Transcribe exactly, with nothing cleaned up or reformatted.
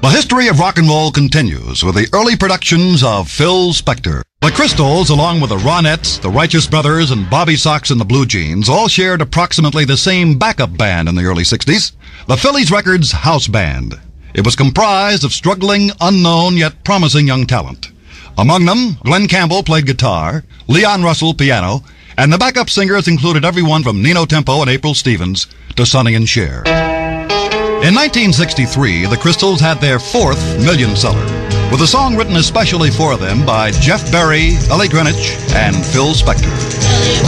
The history of rock and roll continues with the early productions of Phil Spector. The Crystals, along with the Ronettes, the Righteous Brothers, and Bobby Sox and the Blue Jeans, all shared approximately the same backup band in the early sixties, the Phillies Records House Band. It was comprised of struggling, unknown, yet promising young talent. Among them, Glenn Campbell played guitar, Leon Russell piano, and the backup singers included everyone from Nino Tempo and April Stevens to Sonny and Cher. In nineteen sixty-three, the Crystals had their fourth million seller, with a song written especially for them by Jeff Berry, Ellie Greenwich, and Phil Spector.